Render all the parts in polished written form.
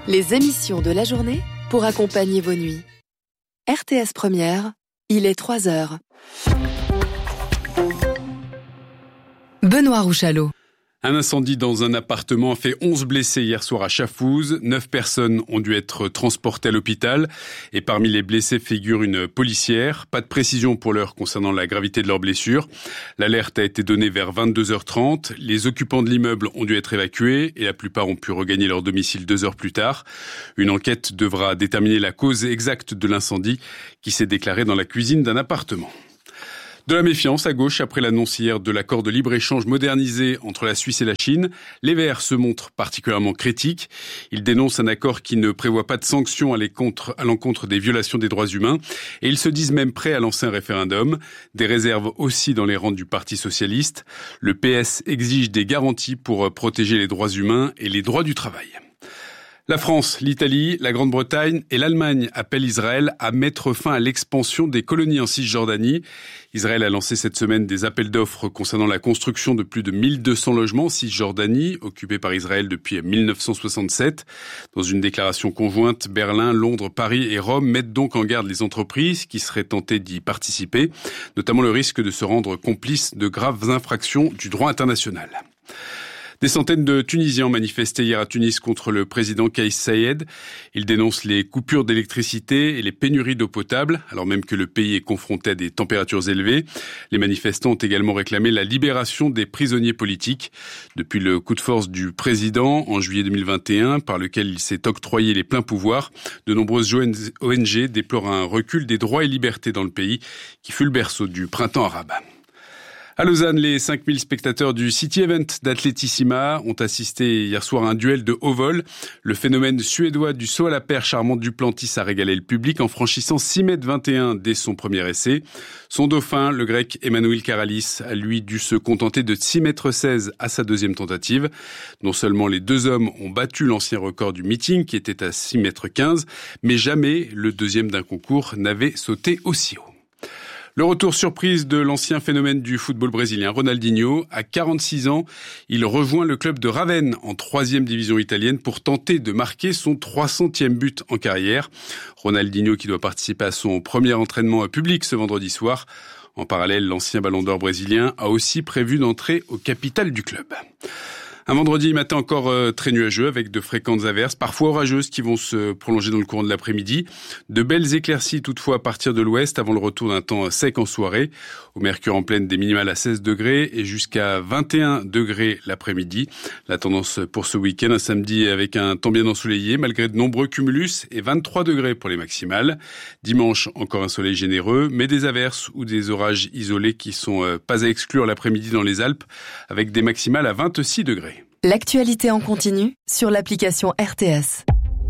Les émissions de la journée pour accompagner vos nuits. RTS Première, il est 3h. Benoît Rouchalot. Un incendie dans un appartement a fait 11 blessés hier soir à Chafouz. 9 personnes ont dû être transportées à l'hôpital. Et parmi les blessés figure une policière. Pas de précision pour l'heure concernant la gravité de leurs blessures. L'alerte a été donnée vers 22h30. Les occupants de l'immeuble ont dû être évacués et la plupart ont pu regagner leur domicile 2 heures plus tard. Une enquête devra déterminer la cause exacte de l'incendie qui s'est déclaré dans la cuisine d'un appartement. De la méfiance à gauche après l'annonce hier de l'accord de libre-échange modernisé entre la Suisse et la Chine. Les Verts se montrent particulièrement critiques. Ils dénoncent un accord qui ne prévoit pas de sanctions à l'encontre des violations des droits humains. Et ils se disent même prêts à lancer un référendum. Des réserves aussi dans les rangs du Parti socialiste. Le PS exige des garanties pour protéger les droits humains et les droits du travail. La France, l'Italie, la Grande-Bretagne et l'Allemagne appellent Israël à mettre fin à l'expansion des colonies en Cisjordanie. Israël a lancé cette semaine des appels d'offres concernant la construction de plus de 1200 logements en Cisjordanie, occupés par Israël depuis 1967. Dans une déclaration conjointe, Berlin, Londres, Paris et Rome mettent donc en garde les entreprises qui seraient tentées d'y participer, notamment le risque de se rendre complices de graves infractions du droit international. Des centaines de Tunisiens ont manifesté hier à Tunis contre le président Kais Saied. Ils dénoncent les coupures d'électricité et les pénuries d'eau potable, alors même que le pays est confronté à des températures élevées. Les manifestants ont également réclamé la libération des prisonniers politiques. Depuis le coup de force du président en juillet 2021, par lequel il s'est octroyé les pleins pouvoirs, de nombreuses ONG déplorent un recul des droits et libertés dans le pays, qui fut le berceau du printemps arabe. À Lausanne, les 5000 spectateurs du City Event d'Atletissima ont assisté hier soir à un duel de haut vol. Le phénomène suédois du saut à la perche Armand Duplantis a régalé le public en franchissant 6,21 m dès son premier essai. Son dauphin, le grec Emmanuel Karalis, a lui dû se contenter de 6,16 m à sa deuxième tentative. Non seulement les deux hommes ont battu l'ancien record du meeting qui était à 6,15 m, mais jamais le deuxième d'un concours n'avait sauté aussi haut. Le retour surprise de l'ancien phénomène du football brésilien, Ronaldinho. À 46 ans, il rejoint le club de Ravenne en 3e division italienne pour tenter de marquer son 300e but en carrière. Ronaldinho qui doit participer à son premier entraînement public ce vendredi soir. En parallèle, l'ancien ballon d'or brésilien a aussi prévu d'entrer au capital du club. Un vendredi matin encore très nuageux avec de fréquentes averses, parfois orageuses qui vont se prolonger dans le courant de l'après-midi. De belles éclaircies toutefois à partir de l'ouest avant le retour d'un temps sec en soirée. Au mercure en pleine des minimales à 16 degrés et jusqu'à 21 degrés l'après-midi. La tendance pour ce week-end, un samedi avec un temps bien ensoleillé malgré de nombreux cumulus et 23 degrés pour les maximales. Dimanche, encore un soleil généreux, mais des averses ou des orages isolés qui sont pas à exclure l'après-midi dans les Alpes avec des maximales à 26 degrés. L'actualité en continu sur l'application RTS.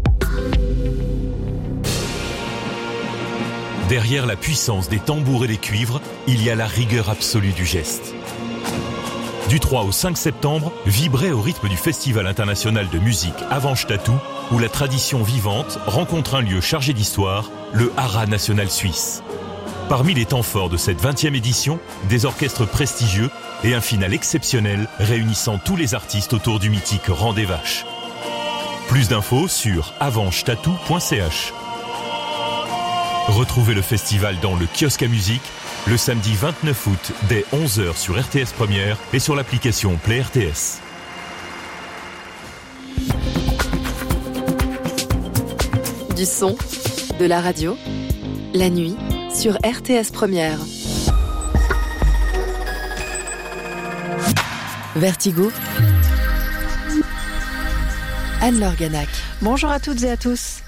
Derrière la puissance des tambours et des cuivres, il y a la rigueur absolue du geste. Du 3 au 5 septembre, vibrez au rythme du Festival international de musique Avanche Tatou, où la tradition vivante rencontre un lieu chargé d'histoire, le Haras national suisse. Parmi les temps forts de cette 20e édition, des orchestres prestigieux et un final exceptionnel réunissant tous les artistes autour du mythique Rang des Vaches. Plus d'infos sur avanchetatou.ch. Retrouvez le festival dans le kiosque à musique le samedi 29 août dès 11h sur RTS Première et sur l'application Play RTS. Du son, de la radio, la nuit sur RTS Première. Vertigo. Anne-Laure Ganac. Bonjour à toutes et à tous.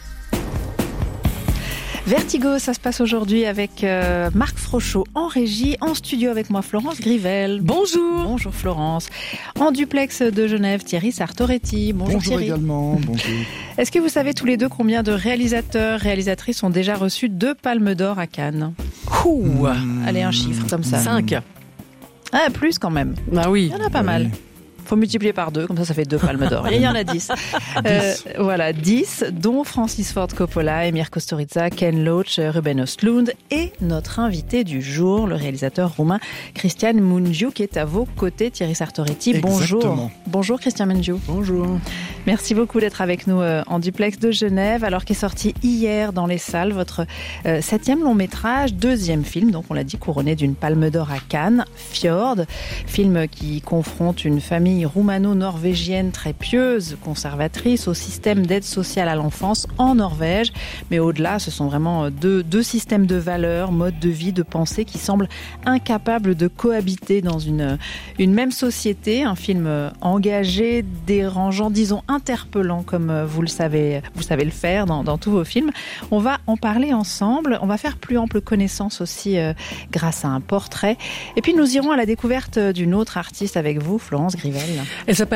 Vertigo, ça se passe aujourd'hui avec Marc Frochot en régie, en studio avec moi Florence Grivel. Bonjour. Bonjour Florence. En duplex de Genève, Thierry Sartoretti. Bonjour Thierry. Bonjour également, bonjour. Est-ce que vous savez tous les deux combien de réalisateurs, réalisatrices ont déjà reçu 2 palmes d'or à Cannes ? Allez, un chiffre comme ça. 5. Ah, plus quand même. Ah oui. Il y en a pas mal. Faut multiplier par 2, comme ça fait 2 palmes d'or. Et il y en a 10. Voilà, 10, dont Francis Ford Coppola, Emir Kusturica, Ken Loach, Ruben Östlund et notre invité du jour, le réalisateur roumain Cristian Mungiu, qui est à vos côtés, Thierry Sartoretti. Bonjour. Exactement. Bonjour Cristian Mungiu. Bonjour. Merci beaucoup d'être avec nous en duplex de Genève, alors qu'est sorti hier dans les salles votre 7e long métrage, 2e film, donc on l'a dit, couronné d'une palme d'or à Cannes, Fjord, film qui confronte une famille roumano-norvégienne très pieuse, conservatrice, au système d'aide sociale à l'enfance en Norvège. Mais au-delà, ce sont vraiment deux systèmes de valeurs, modes de vie, de pensée qui semblent incapables de cohabiter dans une même société. Un film engagé, dérangeant, disons interpellant, comme vous savez le faire dans tous vos films. On va en parler ensemble. On va faire plus ample connaissance aussi grâce à un portrait. Et puis nous irons à la découverte d'une autre artiste avec vous, Florence Grivel. Elle s'appelle